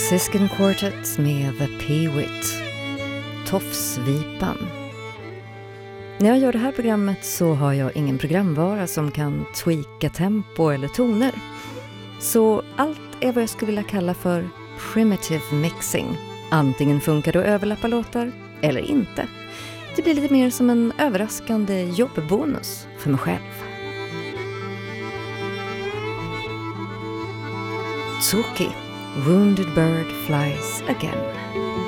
Siskin Quartet med The Peewit, Tofsvipan. När jag gör det här programmet så har jag ingen programvara som kan tweaka tempo eller toner. Så allt är vad jag skulle vilja kalla för primitive mixing. Antingen funkar det att överlappa låtar eller inte. Det blir lite mer som en överraskande jobbbonus för mig själv. Tsuki, Wounded Bird Flies Again.